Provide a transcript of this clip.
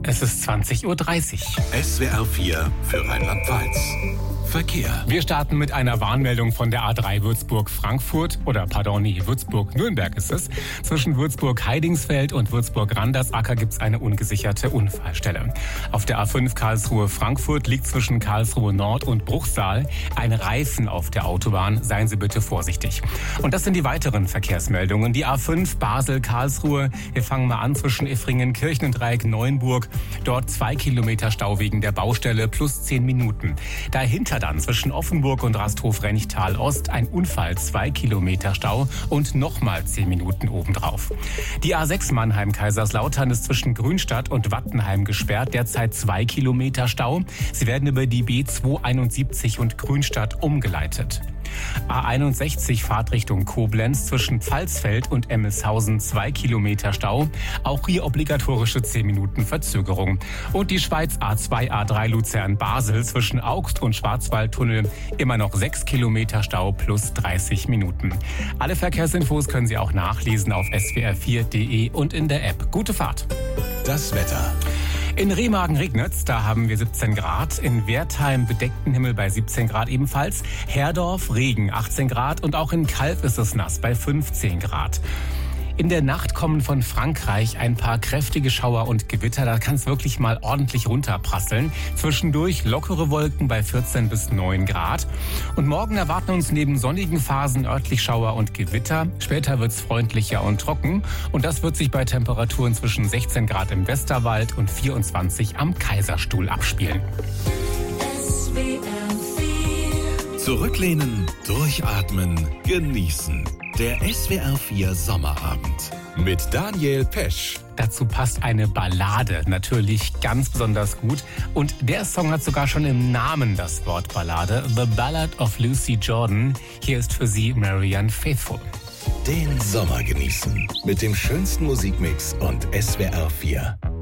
Es ist 20:30 Uhr. SWR 4 für Rheinland-Pfalz. Verkehr. Wir starten mit einer Warnmeldung von der A3 Würzburg-Frankfurt Würzburg-Nürnberg ist es. Zwischen Würzburg-Heidingsfeld und Würzburg-Randersacker gibt es eine ungesicherte Unfallstelle. Auf der A5 Karlsruhe-Frankfurt liegt zwischen Karlsruhe Nord und Bruchsal ein Reifen auf der Autobahn. Seien Sie bitte vorsichtig. Und das sind die weiteren Verkehrsmeldungen. Die A5 Basel-Karlsruhe. Wir fangen mal an zwischen Effringen-Kirchendreieck-Neuenburg. Dort 2 Kilometer Stau wegen der Baustelle plus 10 Minuten. Dahinter dann zwischen Offenburg und Rasthof-Renchtal Ost ein Unfall, 2 Kilometer Stau und nochmal 10 Minuten obendrauf. Die A6 Mannheim-Kaiserslautern ist zwischen Grünstadt und Wattenheim gesperrt, derzeit 2 Kilometer Stau. Sie werden über die B271 und Grünstadt umgeleitet. A61 Fahrtrichtung Koblenz zwischen Pfalzfeld und Emmelshausen 2 Kilometer Stau. Auch hier obligatorische 10 Minuten Verzögerung. Und die Schweiz A2 A3 Luzern-Basel zwischen Augst und Schwarzwaldtunnel immer noch 6 Kilometer Stau plus 30 Minuten. Alle Verkehrsinfos können Sie auch nachlesen auf swr4.de und in der App. Gute Fahrt. Das Wetter. In Remagen regnet's, da haben wir 17 Grad. In Wertheim bedeckten Himmel bei 17 Grad ebenfalls. Herdorf Regen 18 Grad und auch in Calw ist es nass bei 15 Grad. In der Nacht kommen von Frankreich ein paar kräftige Schauer und Gewitter. Da kann es wirklich mal ordentlich runterprasseln. Zwischendurch lockere Wolken bei 14 bis 9 Grad. Und morgen erwarten uns neben sonnigen Phasen örtlich Schauer und Gewitter. Später wird es freundlicher und trocken. Und das wird sich bei Temperaturen zwischen 16 Grad im Westerwald und 24 am Kaiserstuhl abspielen. Zurücklehnen, durchatmen, genießen. Der SWR 4 Sommerabend mit Daniel Pesch. Dazu passt eine Ballade natürlich ganz besonders gut. Und der Song hat sogar schon im Namen das Wort Ballade. The Ballad of Lucy Jordan. Hier ist für Sie Marianne Faithfull. Den Sommer genießen mit dem schönsten Musikmix und SWR 4.